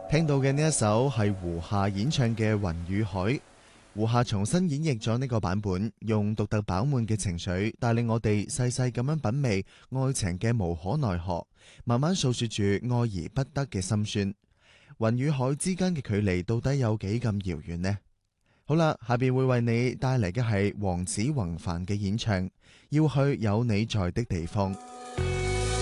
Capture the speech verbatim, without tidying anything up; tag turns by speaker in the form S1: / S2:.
S1: 聽到嘅呢一首係胡夏演唱嘅《雲與海》，胡夏重新演繹咗呢個版本，用獨特飽滿嘅情緒帶領我哋細細咁樣品味愛情嘅無可奈何，慢慢訴說住愛而不得嘅心酸。雲與海之間嘅距離到底有幾咁遙遠呢？好啦，下邊會為你帶嚟嘅係黃子弘範嘅演唱，要去有你在的地方。